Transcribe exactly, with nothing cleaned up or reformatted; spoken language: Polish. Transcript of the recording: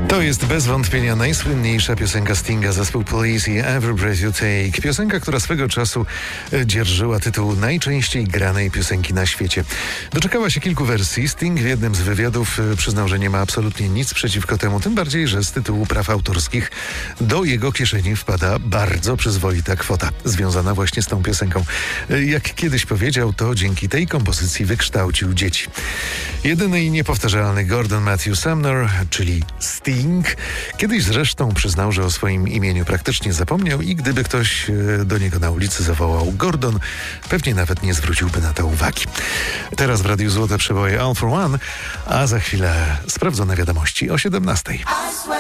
To jest bez wątpienia najsłynniejsza piosenka Stinga, zespół Police i Every Breath You Take. Piosenka, która swego czasu dzierżyła tytuł najczęściej granej piosenki na świecie. Doczekała się kilku wersji. Sting w jednym z wywiadów przyznał, że nie ma absolutnie nic przeciwko temu, tym bardziej, że z tytułu praw autorskich do jego kieszeni wpada bardzo przyzwoita kwota, związana właśnie z tą piosenką. Jak kiedyś powiedział, to dzięki tej kompozycji wykształcił dzieci. Jedyny i niepowtarzalny Gordon Matthew Sumner, czyli Sting, kiedyś zresztą przyznał, że o swoim imieniu praktycznie zapomniał i gdyby ktoś do niego na ulicy zawołał Gordon, pewnie nawet nie zwróciłby na to uwagi. Teraz w Radiu Złote przeboje All for One, a za chwilę sprawdzone wiadomości o siedemnastej.